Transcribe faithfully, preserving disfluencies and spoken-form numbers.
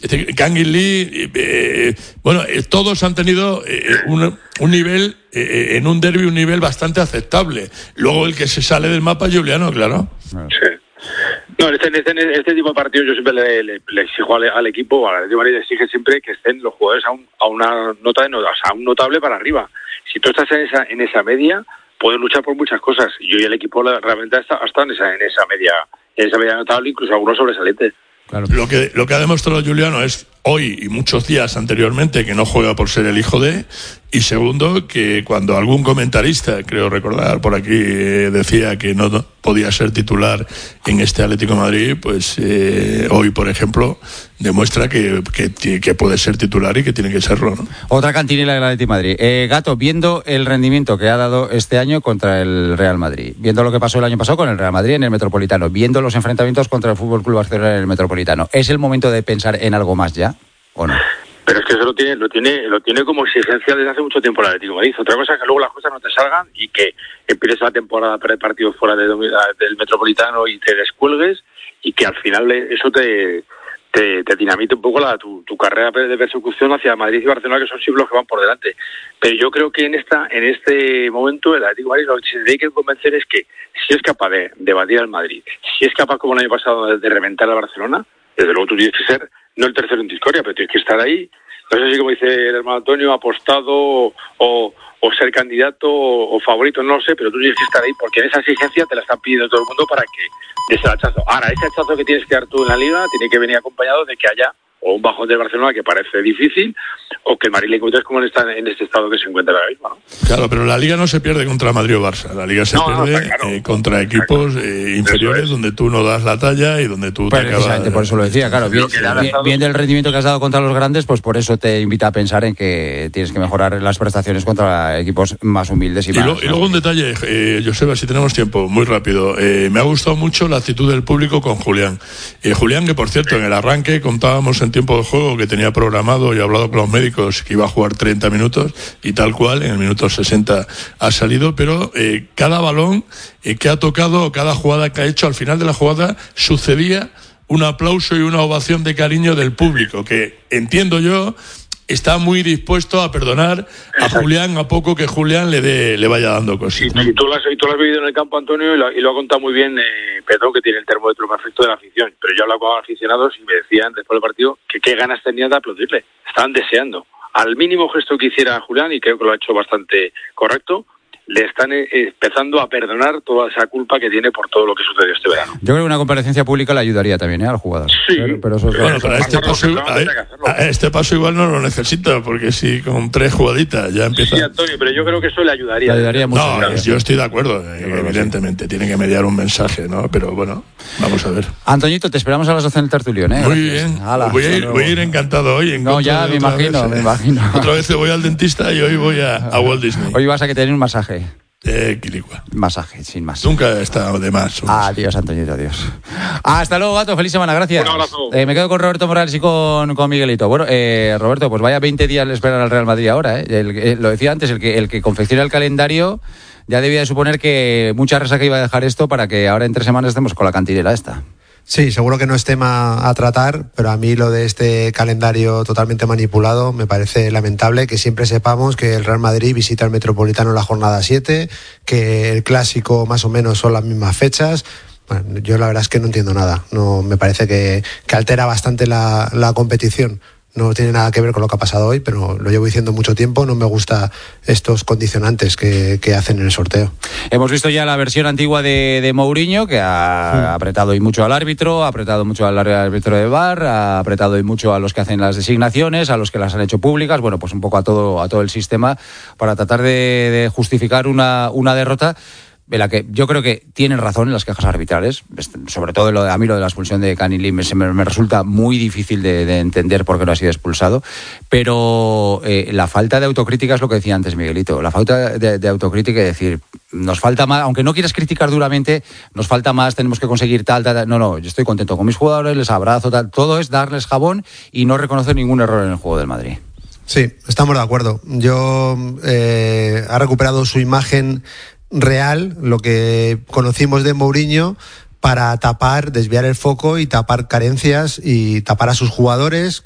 Este, Kangin Lee, eh, bueno, eh, todos han tenido eh, un, un nivel, eh, en un derbi, un nivel bastante aceptable. Luego el que se sale del mapa es Giuliano, claro. Sí. No, en este, en este, en este tipo de partidos yo siempre le, le, le exijo al, al equipo, al Atlético de Madrid le exige siempre que estén los jugadores a, un, a una nota de nota, o sea, a un notable para arriba. Si tú estás en esa en esa media, puedes luchar por muchas cosas. Yo y el equipo realmente está, está en esa en esa media, en esa media notable, incluso algunos sobresalientes. Claro. Lo que lo que ha demostrado Giuliano es hoy y muchos días anteriormente que no juega por ser el hijo de, y segundo, que cuando algún comentarista, creo recordar por aquí, eh, decía que no podía ser titular en este Atlético de Madrid, pues eh, hoy, por ejemplo, demuestra que, que, que puede ser titular y que tiene que serlo, ¿no? Otra cantinela del Atlético de Madrid. Eh, Gato, viendo el rendimiento que ha dado este año contra el Real Madrid, viendo lo que pasó el año pasado con el Real Madrid en el Metropolitano, viendo los enfrentamientos contra el F C Barcelona en el Metropolitano, ¿es el momento de pensar en algo más ya o no? Pero es que eso lo tiene, lo tiene, lo tiene como exigencia desde hace mucho tiempo el Atlético de Madrid. Otra cosa es que luego las cosas no te salgan y que empieces la temporada a perder partidos fuera de, del Metropolitano y te descuelgues, y que al final eso te, te, te dinamite un poco la, tu, tu carrera de persecución hacia Madrid y Barcelona, que son siempre los que van por delante. Pero yo creo que en esta, en este momento el Atlético de Madrid lo que se tiene que convencer es que si es capaz de, de batir al Madrid, si es capaz como el año pasado de, de reventar al Barcelona, desde luego tú tienes que ser no el tercero en tu historia, pero tienes que estar ahí. No sé si, como dice el hermano Antonio, apostado o, o ser candidato o, o favorito, no lo sé, pero tú tienes que estar ahí porque en esa exigencia te la están pidiendo todo el mundo para que des el hachazo. Ahora, ese hachazo que tienes que dar tú en la Liga tiene que venir acompañado de que haya o un bajón de Barcelona, que parece difícil, o que el Madrid le encuentres como en, esta, en este estado que se encuentra ahora mismo, ¿no? Claro, pero la Liga no se pierde contra Madrid o Barça, la Liga se no, pierde no, claro. eh, contra equipos eh, inferiores, donde tú no das la talla y donde tú pues te precisamente acabas... por eso lo decía, claro, bien, bien, bien del rendimiento que has dado contra los grandes, pues por eso te invita a pensar en que tienes que mejorar las prestaciones contra equipos más humildes y, y más... Lo, y luego un detalle, eh, Joseba, si tenemos tiempo, muy rápido, eh, me ha gustado mucho la actitud del público con Julián. Eh, Julián, que por cierto, en el arranque contábamos en tiempo de juego que tenía programado y hablado con los médicos que iba a jugar treinta minutos y tal cual, en el minuto sesenta ha salido, pero eh, cada balón eh, que ha tocado, cada jugada que ha hecho, al final de la jugada sucedía un aplauso y una ovación de cariño del público, que entiendo yo está muy dispuesto a perdonar a Julián a poco que Julián le dé, le vaya dando cositas. Y, y, tú lo has, y tú lo has vivido en el campo, Antonio, y lo, y lo ha contado muy bien eh, Pedro, que tiene el termómetro perfecto de la afición. Pero yo he hablado con aficionados y me decían después del partido que qué ganas tenían de aplaudirle. Estaban deseando. Al mínimo gesto que hiciera Julián, y creo que lo ha hecho bastante correcto, le están eh, empezando a perdonar toda esa culpa que tiene por todo lo que sucedió este verano. Yo creo que una comparecencia pública le ayudaría también ¿eh? al jugador. Sí. Pero, pero eso es bueno, para este paso, a, a este paso igual no lo necesita, porque si con tres jugaditas ya empieza... Sí, Antonio, pero yo creo que eso le ayudaría. Le ayudaría mucho. No, claro. Yo estoy de acuerdo, eh, evidentemente. Sí. Tiene que mediar un mensaje, ¿no? Pero bueno, vamos a ver. Antoñito, te esperamos a las doce en el Tertulión, ¿eh? Muy Gracias. bien. Ala, voy, a ir, voy a ir encantado hoy. En no, ya me imagino, vez, me imagino. Otra vez voy al dentista y hoy voy a, a Walt Disney. Hoy vas a que tener un masaje. Eh, Quilicua. Masaje, sin más. Nunca he estado de más. Adiós, Antoñito, adiós. Hasta luego, Gato, feliz semana, gracias. Un abrazo. Eh, me quedo con Roberto Morales y con, con Miguelito. Bueno, eh, Roberto, pues vaya veinte días le esperan al Real Madrid ahora. ¿eh? El, el, lo decía antes, el que, el que confecciona el calendario ya debía de suponer que mucha resaca iba a dejar esto para que ahora en tres semanas estemos con la cantinela esta. Sí, seguro que no es tema a tratar, pero a mí lo de este calendario totalmente manipulado me parece lamentable, que siempre sepamos que el Real Madrid visita el Metropolitano en la jornada siete, que el Clásico más o menos son las mismas fechas. Bueno, yo la verdad es que no entiendo nada, no me parece que, que altera bastante la, la competición. No tiene nada que ver con lo que ha pasado hoy, pero lo llevo diciendo mucho tiempo, no me gusta estos condicionantes que, que hacen en el sorteo. Hemos visto ya la versión antigua de, de Mourinho, que ha sí. apretado y mucho al árbitro, ha apretado mucho al árbitro de V A R, ha apretado y mucho a los que hacen las designaciones, a los que las han hecho públicas, bueno, pues un poco a todo, a todo el sistema para tratar de, de justificar una, una derrota en la que yo creo que tienen razón en las quejas arbitrales, sobre todo lo de, a mí lo de la expulsión de Kangin Lee me, me, me resulta muy difícil de, de entender por qué no ha sido expulsado, pero eh, la falta de autocrítica es lo que decía antes Miguelito, la falta de, de autocrítica es decir, nos falta más, aunque no quieras criticar duramente, nos falta más, tenemos que conseguir tal, tal, tal. no, no, yo estoy contento con mis jugadores, les abrazo, tal, todo es darles jabón y no reconocer ningún error en el juego del Madrid. Sí, estamos de acuerdo. Yo eh, ha recuperado su imagen real, lo que conocimos de Mourinho, para tapar, desviar el foco y tapar carencias y tapar a sus jugadores,